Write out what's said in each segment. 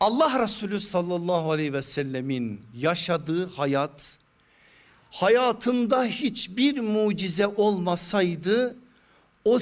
Allah Resulü sallallahu aleyhi ve sellemin yaşadığı hayat, hayatında hiçbir mucize olmasaydı o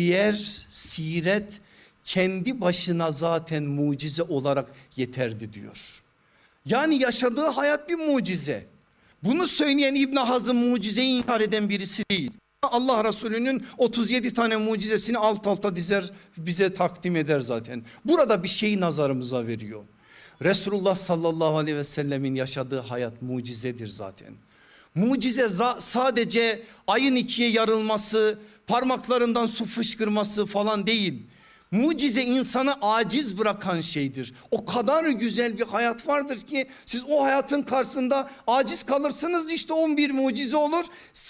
siret kendi başına zaten mucize olarak yeterdi diyor. Yani yaşadığı hayat bir mucize. Bunu söyleyen İbn Hazm mucizeyi inkar eden birisi değil. Allah Resulü'nün 37 tane mucizesini alt alta dizer, bize takdim eder zaten. Burada bir şeyi nazarımıza veriyor. Resulullah sallallahu aleyhi ve sellemin yaşadığı hayat mucizedir zaten. Mucize sadece ayın ikiye yarılması, parmaklarından su fışkırması falan değil. Mucize insanı aciz bırakan şeydir. O kadar güzel bir hayat vardır ki siz o hayatın karşısında aciz kalırsınız, işte 11 mucize olur.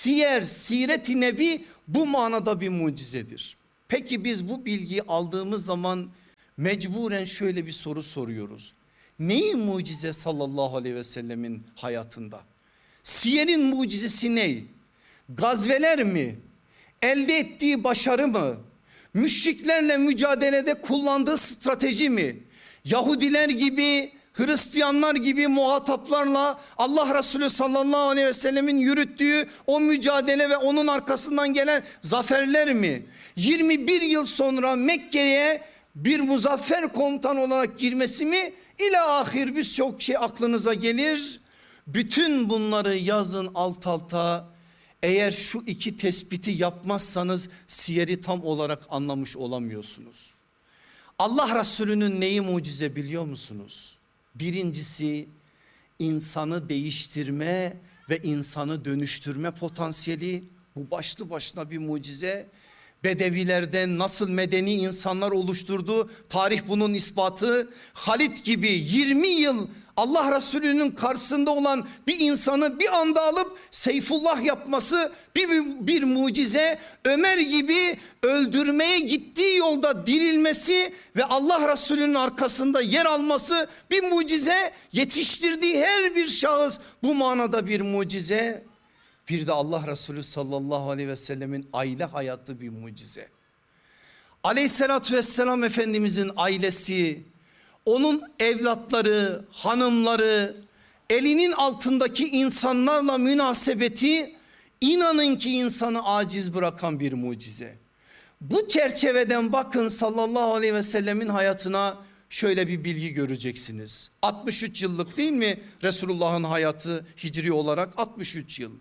Siret-i Nebi bu manada bir mucizedir. Peki biz bu bilgiyi aldığımız zaman mecburen şöyle bir soru soruyoruz. Neyi mucize sallallahu aleyhi ve sellemin hayatında? Siyerin mucizesi ne? Gazveler mi? Elde ettiği başarı mı? Müşriklerle mücadelede kullandığı strateji mi? Yahudiler gibi, Hristiyanlar gibi muhataplarla Allah Resulü sallallahu aleyhi ve sellemin yürüttüğü o mücadele ve onun arkasından gelen zaferler mi? 21 yıl sonra Mekke'ye bir muzaffer komutan olarak girmesi mi? İla ahir birçok şey aklınıza gelir. Bütün bunları yazın alt alta. Eğer şu iki tespiti yapmazsanız siyeri tam olarak anlamış olamıyorsunuz. Allah Resulü'nün neyi mucize biliyor musunuz? Birincisi insanı değiştirme ve insanı dönüştürme potansiyeli, bu başlı başına bir mucize. Bedevilerden nasıl medeni insanlar oluşturdu, tarih bunun ispatı. Halit gibi 20 yıl Allah Resulü'nün karşısında olan bir insanı bir anda alıp Seyfullah yapması bir mucize. Ömer gibi öldürmeye gittiği yolda dirilmesi ve Allah Resulü'nün arkasında yer alması bir mucize. Yetiştirdiği her bir şahıs bu manada bir mucize. Bir de Allah Resulü sallallahu aleyhi ve sellemin aile hayatı bir mucize. Aleyhissalatü vesselam Efendimizin ailesi, onun evlatları, hanımları, elinin altındaki insanlarla münasebeti, inanın ki insanı aciz bırakan bir mucize. Bu çerçeveden bakın sallallahu aleyhi ve sellemin hayatına, şöyle bir bilgi göreceksiniz. 63 yıllık değil mi Resulullah'ın hayatı hicri olarak? 63 yıl.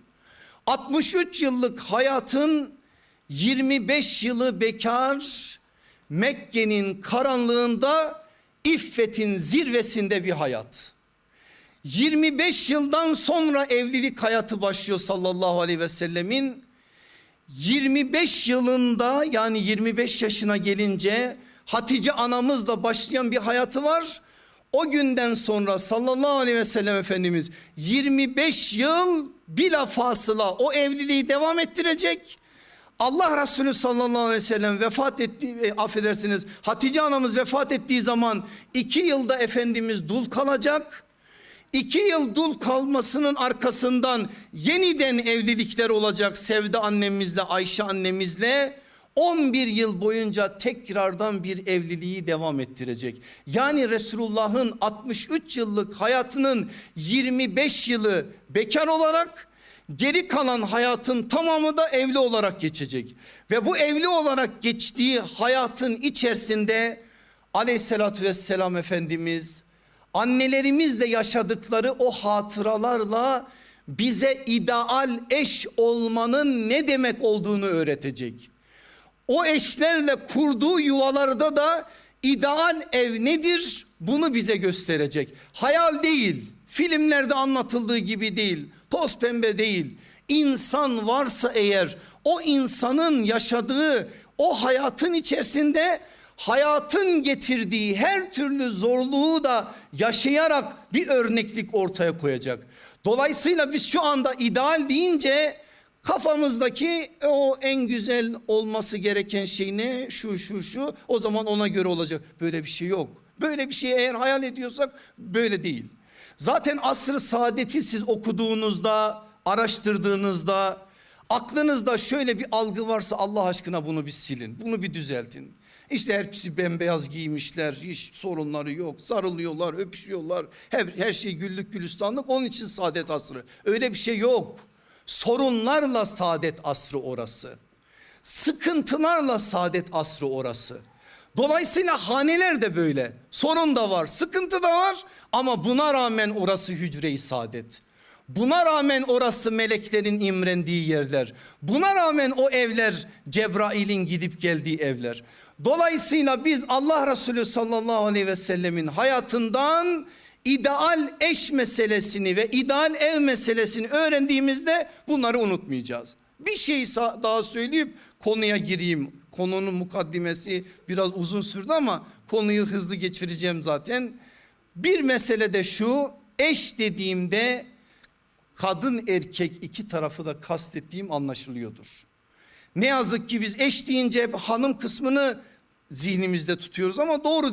63 yıllık hayatın 25 yılı bekar, Mekke'nin karanlığında İffetin zirvesinde bir hayat. 25 yıldan sonra evlilik hayatı başlıyor sallallahu aleyhi ve sellemin. 25 yılında, yani 25 yaşına gelince Hatice anamızla başlayan bir hayatı var. O günden sonra sallallahu aleyhi ve sellem Efendimiz 25 yıl bilafasıla o evliliği devam ettirecek. Allah Resulü sallallahu aleyhi ve sellem vefat ettiği, affedersiniz, Hatice anamız vefat ettiği zaman 2 yılda Efendimiz dul kalacak. 2 yıl dul kalmasının arkasından yeniden evlilikler olacak Sevde annemizle, Ayşe annemizle. 11 yıl boyunca tekrardan bir evliliği devam ettirecek. Yani Resulullah'ın 63 yıllık hayatının 25 yılı bekar olarak, geri kalan hayatın tamamı da evli olarak geçecek. Ve bu evli olarak geçtiği hayatın içerisinde aleyhissalatü vesselam Efendimiz annelerimizle yaşadıkları o hatıralarla bize ideal eş olmanın ne demek olduğunu öğretecek. O eşlerle kurduğu yuvalarda da ideal ev nedir? Bunu bize gösterecek. Hayal değil, filmlerde anlatıldığı gibi değil, toz pembe değil. İnsan varsa eğer, o insanın yaşadığı o hayatın içerisinde hayatın getirdiği her türlü zorluğu da yaşayarak bir örneklik ortaya koyacak. Dolayısıyla biz şu anda ideal deyince kafamızdaki o en güzel olması gereken şey ne? Şu o zaman ona göre olacak. Böyle bir şey yok. Böyle bir şey eğer hayal ediyorsak böyle değil. Zaten asr-ı saadeti siz okuduğunuzda, araştırdığınızda aklınızda şöyle bir algı varsa Allah aşkına bunu bir silin. Bunu bir düzeltin. İşte hepsi bembeyaz giymişler, hiç sorunları yok, sarılıyorlar, öpüşüyorlar, her şey güllük gülistanlık, onun için saadet asrı. Öyle bir şey yok. Sorunlarla saadet asrı orası. Sıkıntılarla saadet asrı orası. Dolayısıyla haneler de böyle. Sorun da var, sıkıntı da var ama buna rağmen orası hücre-i saadet. Buna rağmen orası meleklerin imrendiği yerler. Buna rağmen o evler Cebrail'in gidip geldiği evler. Dolayısıyla biz Allah Resulü sallallahu aleyhi ve sellemin hayatından ideal eş meselesini ve ideal ev meselesini öğrendiğimizde bunları unutmayacağız. Bir şey daha söyleyip konuya gireyim. Konunun mukaddimesi biraz uzun sürdü ama konuyu hızlı geçireceğim zaten. Bir mesele de şu: eş dediğimde kadın erkek iki tarafı da kastettiğim anlaşılıyordur. Ne yazık ki biz eş deyince hep hanım kısmını zihnimizde tutuyoruz ama doğru